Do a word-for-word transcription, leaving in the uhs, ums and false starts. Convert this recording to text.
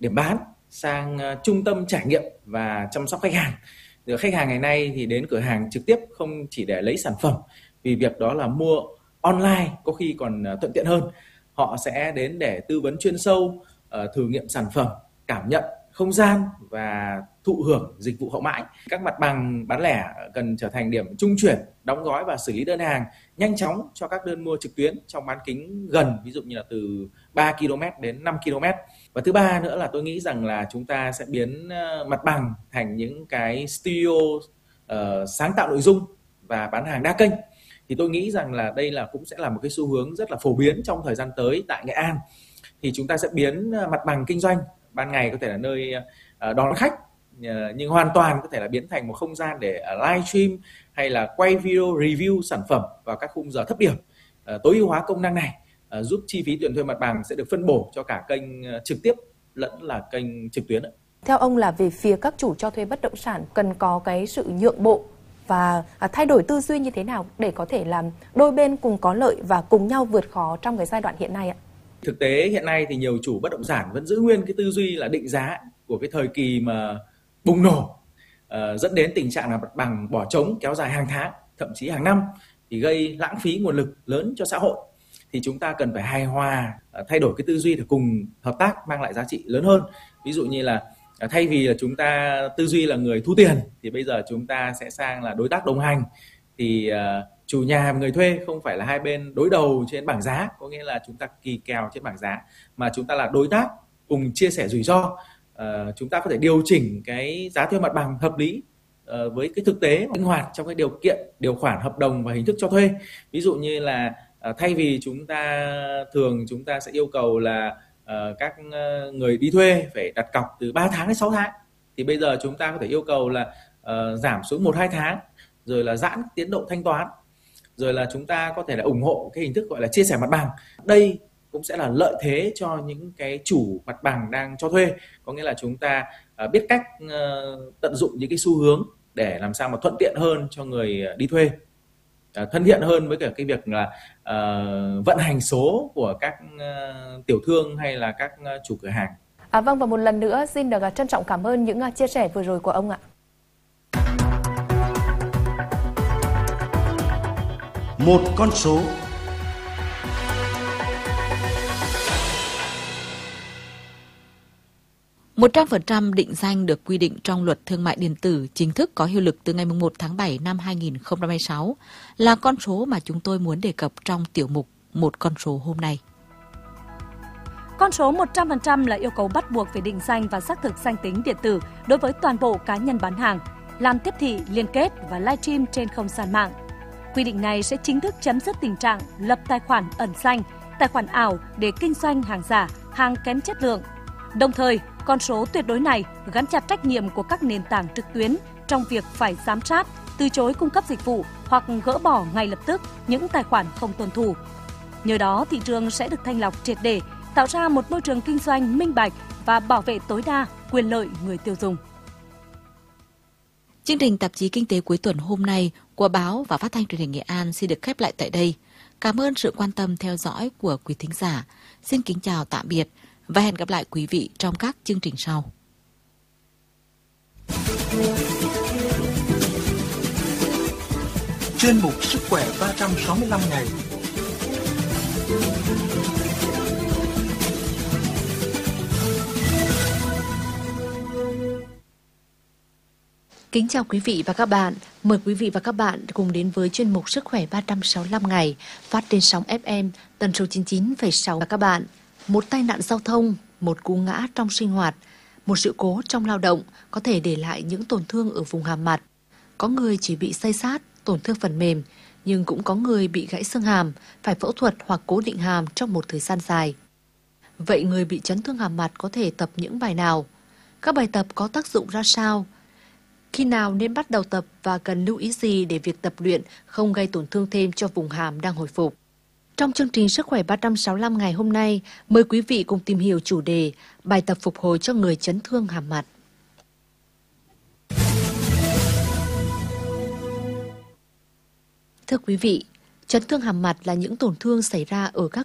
điểm bán sang uh, trung tâm trải nghiệm và chăm sóc khách hàng. Rồi khách hàng ngày nay thì đến cửa hàng trực tiếp không chỉ để lấy sản phẩm, vì việc đó là mua online có khi còn uh, thuận tiện hơn. Họ sẽ đến để tư vấn chuyên sâu, uh, thử nghiệm sản phẩm, cảm nhận không gian và thụ hưởng dịch vụ hậu mãi. Các mặt bằng bán lẻ cần trở thành điểm trung chuyển, đóng gói và xử lý đơn hàng nhanh chóng cho các đơn mua trực tuyến trong bán kính gần, ví dụ như là từ ba ki lô mét đến năm ki lô mét. Và thứ ba nữa là tôi nghĩ rằng là chúng ta sẽ biến mặt bằng thành những cái studio uh, sáng tạo nội dung và bán hàng đa kênh. Thì tôi nghĩ rằng là đây là cũng sẽ là một cái xu hướng rất là phổ biến trong thời gian tới tại Nghệ An. Thì chúng ta sẽ biến mặt bằng kinh doanh ban ngày có thể là nơi đón khách, nhưng hoàn toàn có thể là biến thành một không gian để live stream hay là quay video review sản phẩm vào các khung giờ thấp điểm. Tối ưu hóa công năng này giúp chi phí tuyển thuê mặt bằng sẽ được phân bổ cho cả kênh trực tiếp lẫn là kênh trực tuyến. Theo ông là về phía các chủ cho thuê bất động sản cần có cái sự nhượng bộ và thay đổi tư duy như thế nào để có thể làm đôi bên cùng có lợi và cùng nhau vượt khó trong cái giai đoạn hiện nay ạ? Thực tế hiện nay thì nhiều chủ bất động sản vẫn giữ nguyên cái tư duy là định giá của cái thời kỳ mà bùng nổ, uh, dẫn đến tình trạng là mặt bằng bỏ trống kéo dài hàng tháng, thậm chí hàng năm, thì gây lãng phí nguồn lực lớn cho xã hội. Thì chúng ta cần phải hài hòa, uh, thay đổi cái tư duy để cùng hợp tác mang lại giá trị lớn hơn. Ví dụ như là uh, thay vì là chúng ta tư duy là người thu tiền, thì bây giờ chúng ta sẽ sang là đối tác đồng hành. Thì uh, chủ nhà và người thuê không phải là hai bên đối đầu trên bảng giá, có nghĩa là chúng ta kỳ kèo trên bảng giá, mà chúng ta là đối tác cùng chia sẻ rủi ro. Uh, chúng ta có thể điều chỉnh cái giá thuê mặt bằng hợp lý uh, với cái thực tế linh hoạt trong cái điều kiện, điều khoản hợp đồng và hình thức cho thuê. Ví dụ như là uh, thay vì chúng ta thường chúng ta sẽ yêu cầu là uh, các uh, người đi thuê phải đặt cọc từ ba tháng đến sáu tháng, thì bây giờ chúng ta có thể yêu cầu là uh, giảm xuống một hai tháng, rồi là giãn tiến độ thanh toán, rồi là chúng ta có thể là ủng hộ cái hình thức gọi là chia sẻ mặt bằng. Đây cũng sẽ là lợi thế cho những cái chủ mặt bằng đang cho thuê, có nghĩa là chúng ta uh, biết cách uh, tận dụng những cái xu hướng để làm sao mà thuận tiện hơn cho người đi thuê, uh, thân thiện hơn với cả cái việc là uh, vận hành số của các uh, tiểu thương hay là các uh, chủ cửa hàng. À, vâng, và một lần nữa xin được trân trọng cảm ơn những uh, chia sẻ vừa rồi của ông ạ. Một con số. một trăm phần trăm định danh được quy định trong Luật Thương mại điện tử chính thức có hiệu lực từ ngày mùng một tháng bảy năm hai nghìn không trăm hai mươi sáu là con số mà chúng tôi muốn đề cập trong tiểu mục Một con số hôm nay. Con số một trăm phần trăm là yêu cầu bắt buộc về định danh và xác thực danh tính điện tử đối với toàn bộ cá nhân bán hàng, làm tiếp thị, liên kết và livestream trên không gian mạng. Quy định này sẽ chính thức chấm dứt tình trạng lập tài khoản ẩn danh, tài khoản ảo để kinh doanh hàng giả, hàng kém chất lượng. Đồng thời, con số tuyệt đối này gắn chặt trách nhiệm của các nền tảng trực tuyến trong việc phải giám sát, từ chối cung cấp dịch vụ hoặc gỡ bỏ ngay lập tức những tài khoản không tuân thủ. Nhờ đó, thị trường sẽ được thanh lọc triệt để, tạo ra một môi trường kinh doanh minh bạch và bảo vệ tối đa quyền lợi người tiêu dùng. Chương trình tạp chí Kinh tế cuối tuần hôm nay của báo và Phát thanh Truyền hình Nghệ An xin được khép lại tại đây. Cảm ơn sự quan tâm theo dõi của quý thính giả. Xin kính chào tạm biệt và hẹn gặp lại quý vị trong các chương trình sau. Chuyên mục Sức khỏe ba trăm sáu mươi lăm ngày. Kính chào quý vị và các bạn. Mời quý vị và các bạn cùng đến với chuyên mục Sức khỏe ba trăm sáu mươi lăm ngày phát trên sóng ép em tần số chín mươi chín phẩy sáu. Và các bạn, một tai nạn giao thông, một cú ngã trong sinh hoạt, một sự cố trong lao động có thể để lại những tổn thương ở vùng hàm mặt. Có người chỉ bị xây xát, tổn thương phần mềm, nhưng cũng có người bị gãy xương hàm, phải phẫu thuật hoặc cố định hàm trong một thời gian dài. Vậy người bị chấn thương hàm mặt có thể tập những bài nào? Các bài tập có tác dụng ra sao? Khi nào nên bắt đầu tập và cần lưu ý gì để việc tập luyện không gây tổn thương thêm cho vùng hàm đang hồi phục? Trong chương trình Sức khỏe ba trăm sáu mươi lăm ngày hôm nay, mời quý vị cùng tìm hiểu chủ đề bài tập phục hồi cho người chấn thương hàm mặt. Thưa quý vị, chấn thương hàm mặt là những tổn thương xảy ra ở các